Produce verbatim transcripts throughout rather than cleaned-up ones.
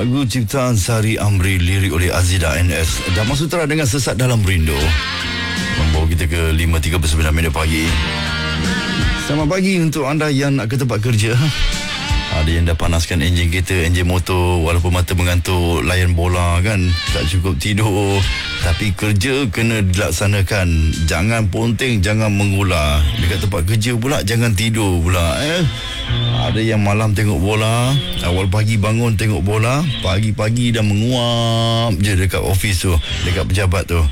Lagu ciptaan Sari Amri, lirik oleh Azida N S Damang Sutera dengan Sesat Dalam Rindu membawa kita ke lima tiga puluh sembilan minit pagi. Selamat pagi untuk anda yang nak ke tempat kerja. Ada yang dah panaskan enjin kereta, enjin motor, walaupun mata mengantuk, layan bola kan, tak cukup tidur. Tapi kerja kena dilaksanakan. Jangan ponteng, jangan mengular. Dekat tempat kerja pula jangan tidur pula eh. Ada yang malam tengok bola, awal pagi bangun tengok bola, pagi-pagi dah menguap je dekat office tu, dekat pejabat tu.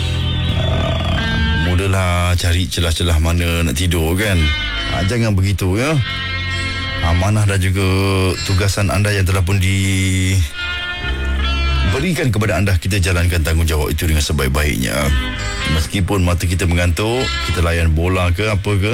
uh, Mulalah cari celah-celah mana nak tidur kan. uh, Jangan begitu ya. Amanah dan juga tugasan anda yang telah pun diberikan kepada anda, kita jalankan tanggungjawab itu dengan sebaik-baiknya. Meskipun mata kita mengantuk, kita layan bola ke apa ke,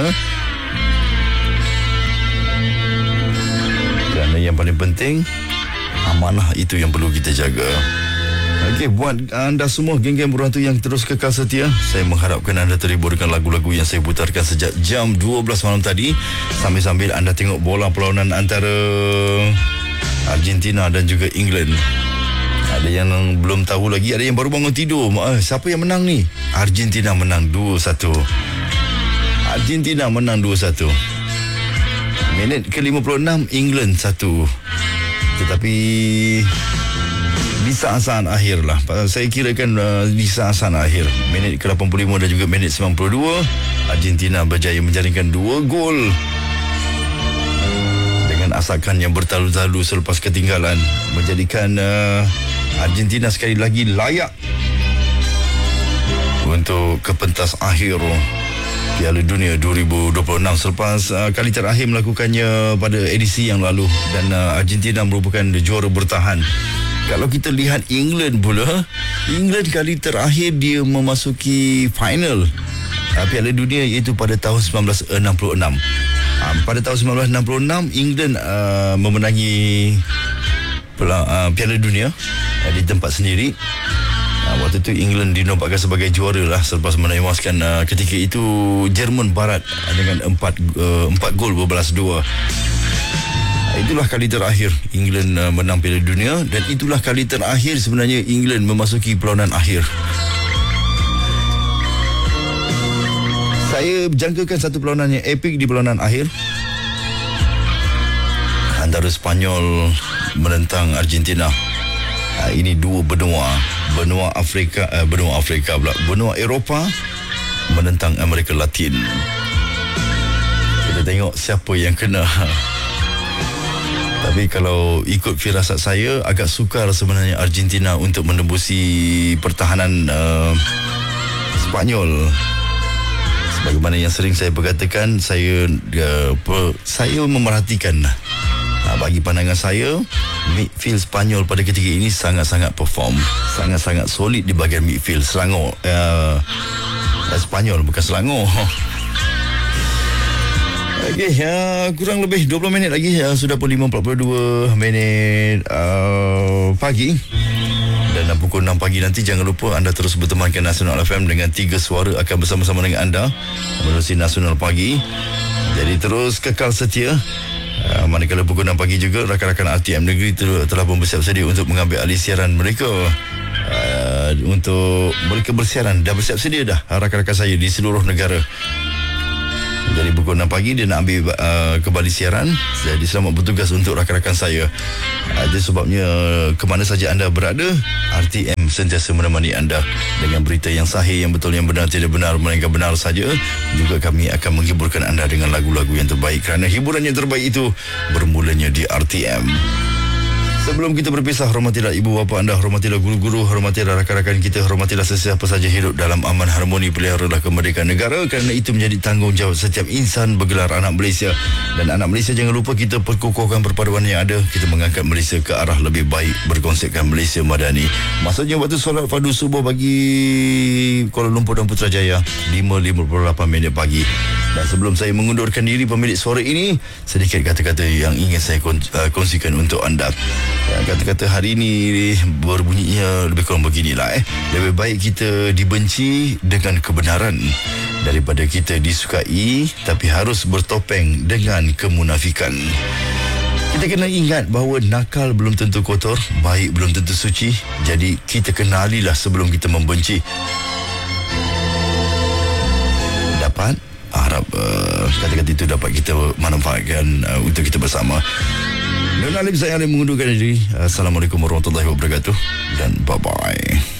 kerana yang paling penting, amanah itu yang perlu kita jaga. Okey, buat anda semua geng-geng berantu yang terus kekal setia, saya mengharapkan anda terhibur dengan lagu-lagu yang saya putarkan sejak jam dua belas malam tadi, sambil-sambil anda tengok bola perlawanan antara Argentina dan juga England. Ada yang belum tahu lagi, ada yang baru bangun tidur. Eh, siapa yang menang ni? Argentina menang dua satu. Argentina menang dua satu. Minit ke lima puluh enam, England satu. Tetapi di saat-saat akhir lah, saya kira kan uh, di saat-saat akhir, minit ke lapan puluh lima dan juga minit sembilan puluh dua, Argentina berjaya menjaringkan dua gol dengan asakan yang bertalu-talu selepas ketinggalan, menjadikan uh, Argentina sekali lagi layak untuk ke pentas akhir Piala Dunia dua ribu dua puluh enam selepas uh, kali terakhir melakukannya pada edisi yang lalu, dan uh, Argentina merupakan juara bertahan. Kalau kita lihat England pula, England kali terakhir dia memasuki final uh, Piala Dunia iaitu pada tahun sembilan belas enam puluh enam. Uh, pada tahun sembilan belas enam puluh enam England uh, memenangi pela, uh, Piala Dunia uh, di tempat sendiri. Uh, waktu itu England dinobatkan sebagai juara lah selepas menewaskan uh, ketika itu Jerman Barat uh, dengan empat uh, empat gol berbalas dua. Itulah kali terakhir England uh, menang Piala Dunia, dan itulah kali terakhir sebenarnya England memasuki perlawanan akhir. Saya jangkakan satu perlawanan yang epik di perlawanan akhir antara Spanyol menentang Argentina. Uh, ini dua benua, benua Afrika, uh, benua Afrika pula, benua Eropah menentang Amerika Latin. Kita tengok siapa yang kena. Tapi kalau ikut firasat saya, agak sukar sebenarnya Argentina untuk menembusi pertahanan uh, Spanyol. Sebagaimana yang sering saya berkatakan, saya uh, per, saya memerhatikan uh, bagi pandangan saya, midfield Spanyol pada ketika ini sangat-sangat perform, sangat-sangat solid di bahagian midfield. Selangor uh, uh, Spanyol, bukan Selangor. Okey, uh, kurang lebih dua puluh minit lagi, uh, sudah pun lima empat puluh dua minit uh, pagi. Dan uh, pukul enam pagi nanti jangan lupa anda terus bertemankan Nasional F M dengan tiga suara akan bersama-sama dengan anda menerusi Nasional Pagi. Jadi terus kekal setia. Uh, manakala pukul enam pagi juga rakan-rakan R T M Negeri telah pun bersiap sedia untuk mengambil alih siaran mereka. Uh, untuk mereka bersiaran, dah bersiap sedia dah rakan-rakan saya di seluruh negara. Jadi pukul enam pagi dia nak ambil uh, kembali siaran. Jadi selamat bertugas untuk rakan-rakan saya. uh, Itu sebabnya ke mana saja anda berada, R T M sentiasa menemani anda dengan berita yang sahih, yang betul, yang benar, tidak benar melainkan benar saja. Juga kami akan menghiburkan anda dengan lagu-lagu yang terbaik, kerana hiburan yang terbaik itu bermulanya di R T M. Sebelum kita berpisah, hormatilah ibu bapa anda, hormatilah guru-guru, hormatilah rakan-rakan kita, hormatilah sesiapa saja hidup dalam aman harmoni, peliharalah kemerdekaan negara, kerana itu menjadi tanggungjawab setiap insan bergelar anak Malaysia. Dan anak Malaysia, jangan lupa kita perkukuhkan perpaduan yang ada, kita mengangkat Malaysia ke arah lebih baik, berkonsepkan Malaysia Madani. Maksudnya waktu solat fardu subuh bagi Kuala Lumpur dan Putrajaya lima lima puluh lapan minit pagi. Dan sebelum saya mengundurkan diri pemilik suara ini, sedikit kata-kata yang ingin saya kongsikan untuk anda. Kata-kata hari ini berbunyinya lebih kurang beginilah eh. Lebih baik kita dibenci dengan kebenaran daripada kita disukai tapi harus bertopeng dengan kemunafikan. Kita kena ingat bahawa nakal belum tentu kotor, baik belum tentu suci. Jadi kita kenalilah sebelum kita membenci. Dapat? Harap uh, kata-kata itu dapat kita manfaatkan uh, untuk kita bersama. Dan Alim saya Alim mengundurkan diri. Assalamualaikum warahmatullahi wabarakatuh. Dan bye-bye.